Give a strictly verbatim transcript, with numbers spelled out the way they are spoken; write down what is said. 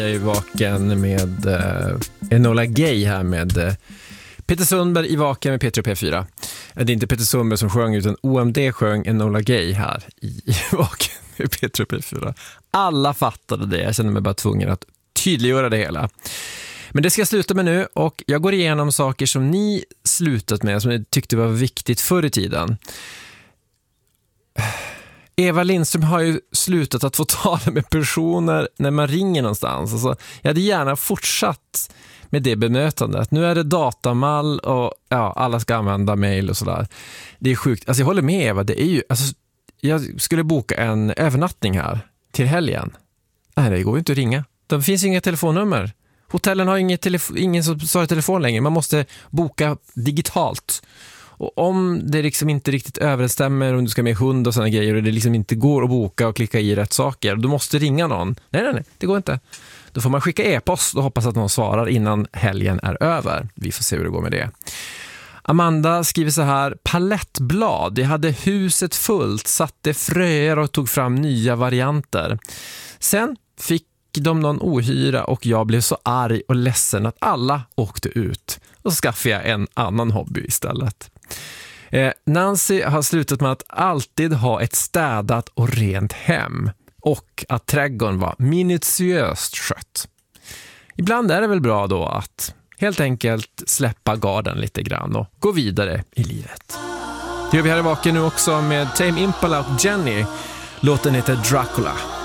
Jag är vaken med eh, Enola Gay här med eh, Peter Sundberg i Vaken med Peter P fyra. Det är inte Peter Sundberg som sjöng utan O M D sjöng Enola Gay här i, i Vaken med Peter P fyra. Alla fattade det. Jag känner mig bara tvungen att tydliggöra det hela. Men det ska jag sluta med nu och jag går igenom saker som ni slutat med som ni tyckte var viktigt förr i tiden. Eva Lindström har ju slutat att få tala med personer när man ringer någonstans. Alltså, jag hade gärna fortsatt med det bemötandet. Nu är det datamall och ja, alla ska använda mejl och sådär. Det är sjukt. Alltså jag håller med Eva. Det är ju, alltså, jag skulle boka en övernattning här till helgen. Nej, det går ju inte att ringa. Det finns inga telefonnummer. Hotellen har inget telefo- ingen som svarar telefon längre. Man måste boka digitalt. Och om det liksom inte riktigt överensstämmer, om du ska med hund och sådana grejer och det liksom inte går att boka och klicka i rätt saker, då måste ringa någon. Nej, nej, nej, det går inte. Då får man skicka e-post och hoppas att någon svarar innan helgen är över. Vi får se hur det går med det. Amanda skriver så här: palettblad. Jag hade huset fullt, satte fröer och tog fram nya varianter. Sen fick de någon ohyra och jag blev så arg och ledsen att alla åkte ut. Och så skaffade jag en annan hobby istället. Eh, Nancy har slutat med att alltid ha ett städat och rent hem. Och att trädgården var minutiöst skött. Ibland är det väl bra då att helt enkelt släppa garden lite grann och gå vidare i livet. Det gör vi här i Vaken nu också med Tame Impala och Jenny. Låten heter Dracula.